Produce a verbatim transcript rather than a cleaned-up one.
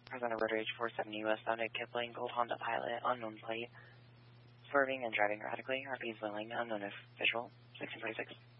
Present over Ridge four seventy westbound at Kipling, Gold Honda Pilot, unknown plate. Swerving and driving erratically. R P is willing, unknown if visual. sixteen forty-six.